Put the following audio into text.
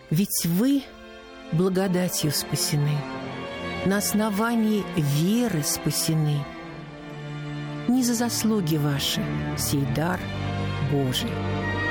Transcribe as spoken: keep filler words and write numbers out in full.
Ведь вы благодатью спасены, на основании веры спасены. Не за заслуги ваши, сей дар Божий.